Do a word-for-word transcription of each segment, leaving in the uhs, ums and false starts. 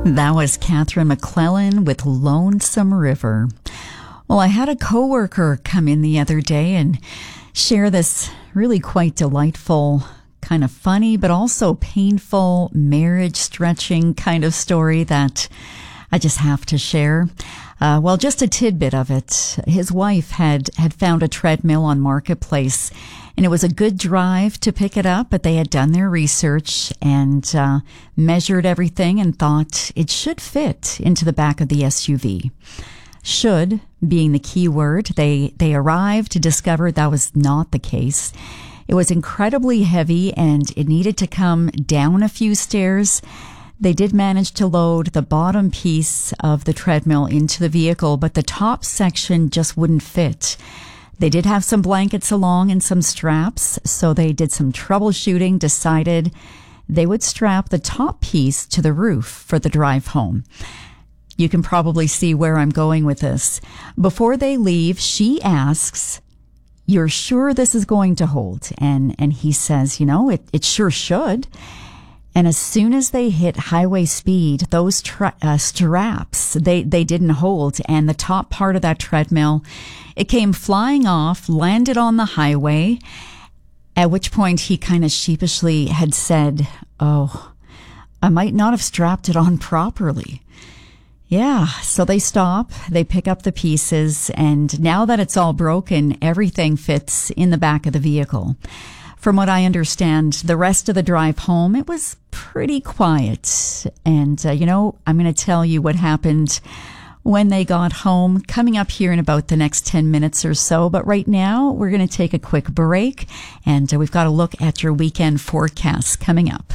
That was Catherine McClellan with Lonesome River. Well, I had a coworker come in the other day and share this really quite delightful, kind of funny, but also painful, marriage-stretching kind of story that I just have to share. Uh, well, just a tidbit of it. His wife had, had found a treadmill on Marketplace, and it was a good drive to pick it up, but they had done their research and uh, measured everything and thought it should fit into the back of the S U V. Should being the key word. They, they arrived to discover that was not the case. It was incredibly heavy and it needed to come down a few stairs. They did manage to load the bottom piece of the treadmill into the vehicle, but the top section just wouldn't fit. They did have some blankets along and some straps, so they did some troubleshooting, decided they would strap the top piece to the roof for the drive home. You can probably see where I'm going with this. Before they leave, she asks, "You're sure this is going to hold?" And and he says, you know, it, it sure should. And as soon as they hit highway speed, those tra- uh, straps, they, they didn't hold. And the top part of that treadmill, it came flying off, landed on the highway, at which point he kind of sheepishly had said, "Oh, I might not have strapped it on properly." Yeah, so they stop, they pick up the pieces, and now that it's all broken, everything fits in the back of the vehicle. From what I understand, the rest of the drive home, it was pretty quiet. And, uh, you know, I'm going to tell you what happened when they got home, coming up here in about the next ten minutes or so. But right now, we're going to take a quick break, and uh, we've got a look at your weekend forecast coming up.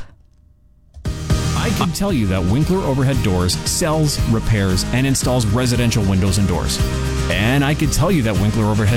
I can tell you that Winkler Overhead Doors sells, repairs, and installs residential windows and doors. And I can tell you that Winkler Overhead